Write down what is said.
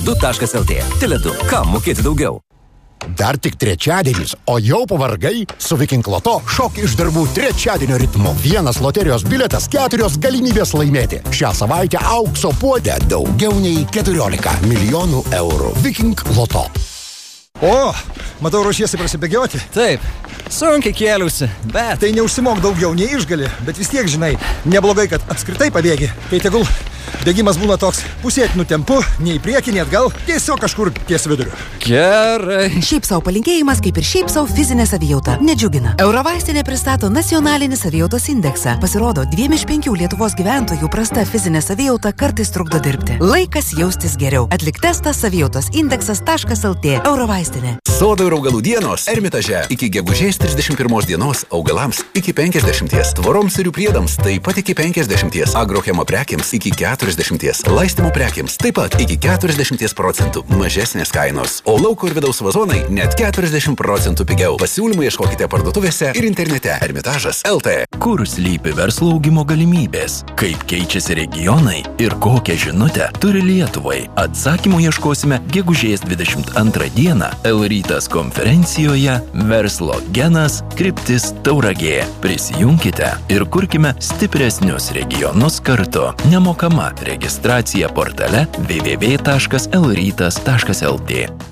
Tele2.lt. Tele2. Kam mokėti daugiau? Dar tik trečiadienis, o jau pavargai? Su Viking Loto šok iš darbų trečiadienio ritmu. Vienas loterijos biletas, 4 galimybės laimėti. Šią savaitę aukso puode daugiau nei 14 milijonų eurų. Viking Loto. O, matau, ruošiesi prasibėgioti. Taip, sunkiai kėliausi, bet... Tai neužsimok daugiau, nei išgali, bet vis tiek, žinai, neblogai, kad apskritai pabėgi. Tai tegul bėgimas būna toks pusėtinų tempu, nei į priekį, nei atgal, tiesiog kažkur ties viduriu. Gerai. Šiaip savo palinkėjimas, kaip ir šiaip savo fizinė savijauta, nedžiugina. Eurovaistinė pristato nacionalinį savijautos indeksą. Pasirodo, 2 iš 5 Lietuvos gyventojų prasta fizinė savijauta kartais trukdo dirbti. Laikas jaustis geriau. Atlik testą savijautos indeksas.lt. Eurovaistinė. Sodo ir augalų dienos Ermitaže. Iki gegužės 31 dienos augalams iki 50, tvoroms ir jų priedams taip pat iki 50, agrochemo prekiams iki 40, laistymų prekiams taip pat iki 40% mažesnės kainos, o lauko ir vidaus vazonai net 40% pigiau. Pasiūlymų ieškokite parduotuvėse ir internete Ermitažas LT. Kur slypi verslo augimo galimybės? Kaip keičiasi regionai ir kokią žinutę turi Lietuvai? Atsakymų ieškosime gegužės 22 dieną L-rytas konferencijoje Verslo genas kryptis Tauragė. Prisijunkite ir kurkime stipresnius regionus kartu. Nemokama registracija portale www.lrytas.lt.